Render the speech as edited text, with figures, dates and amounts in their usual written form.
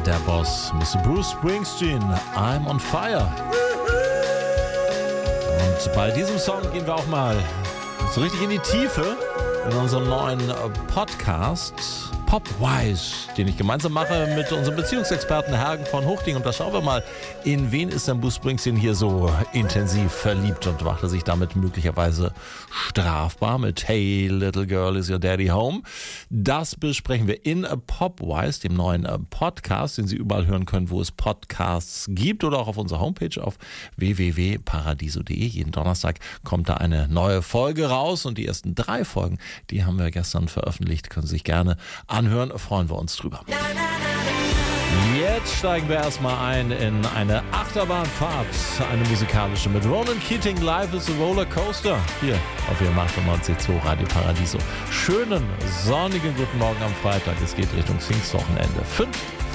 der Boss, Mr. Bruce Springsteen, I'm on Fire. Und bei diesem Song gehen wir auch mal so richtig in die Tiefe in unserem neuen Podcast Popwise, den ich gemeinsam mache mit unserem Beziehungsexperten Hergen von Huchting. Und da schauen wir mal, in wen ist denn Bruce Springsteen hier so intensiv verliebt und macht er sich damit möglicherweise strafbar mit Hey Little Girl, is your daddy home? Das besprechen wir in Popwise, dem neuen Podcast, den Sie überall hören können, wo es Podcasts gibt, oder auch auf unserer Homepage auf www.paradiso.de. Jeden Donnerstag kommt da eine neue Folge raus und die ersten 3 Folgen, die haben wir gestern veröffentlicht, können Sie sich gerne anhören, freuen wir uns drüber. Jetzt steigen wir erstmal ein in eine Achterbahnfahrt, eine musikalische mit Ronan Keating, Life is a Roller Coaster, hier auf Ihrem 98.2 Radio Paradiso. Schönen, sonnigen guten Morgen am Freitag, es geht Richtung Pfingstwochenende. 5